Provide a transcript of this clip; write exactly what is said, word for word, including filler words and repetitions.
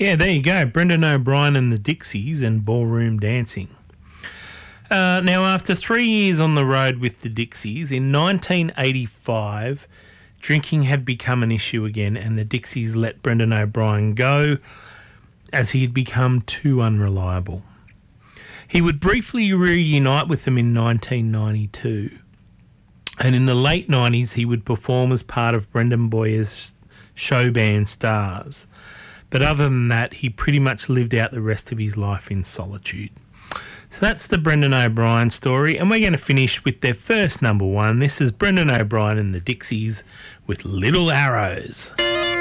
Yeah, there you go. Brendan O'Brien and the Dixies and Ballroom Dancing. Uh, now, after three years on the road with the Dixies, in nineteen eighty-five, drinking had become an issue again, and the Dixies let Brendan O'Brien go as he had become too unreliable. He would briefly reunite with them in nineteen ninety-two, and in the late nineties he would perform as part of Brendan Boyer's show band Stars. But other than that, he pretty much lived out the rest of his life in solitude. So that's the Brendan O'Brien story, and we're going to finish with their first number one. This is Brendan O'Brien and the Dixies with Little Arrows.